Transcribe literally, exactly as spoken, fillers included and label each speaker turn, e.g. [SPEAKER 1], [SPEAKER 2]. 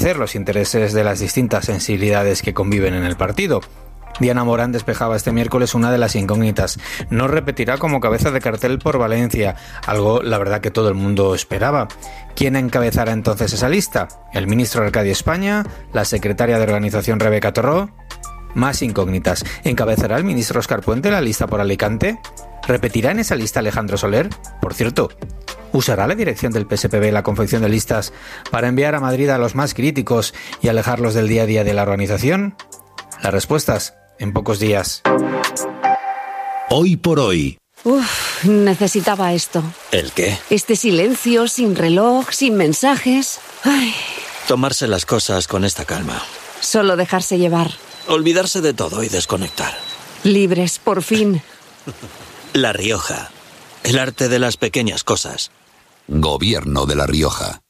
[SPEAKER 1] satisfacer los intereses de las distintas sensibilidades que conviven en el partido. Diana Morán despejaba este miércoles una de las incógnitas. No repetirá como cabeza de cartel por Valencia, algo la verdad que todo el mundo esperaba. ¿Quién encabezará entonces esa lista? ¿El ministro Arcadio España? ¿La secretaria de organización Rebeca Torró? Más incógnitas. ¿Encabezará el ministro Óscar Puente la lista por Alicante? ¿Repetirá en esa lista Alejandro Soler? Por cierto, ¿usará la dirección del P S P B la confección de listas para enviar a Madrid a los más críticos y alejarlos del día a día de la organización? Las respuestas en pocos días.
[SPEAKER 2] Hoy por hoy.
[SPEAKER 3] Uf, necesitaba esto.
[SPEAKER 2] ¿El qué?
[SPEAKER 3] Este silencio, sin reloj, sin mensajes. Ay.
[SPEAKER 2] Tomarse las cosas con esta calma.
[SPEAKER 3] Solo dejarse llevar.
[SPEAKER 2] Olvidarse de todo y desconectar.
[SPEAKER 3] Libres, por fin.
[SPEAKER 2] La Rioja. El arte de las pequeñas cosas.
[SPEAKER 4] Gobierno de La Rioja.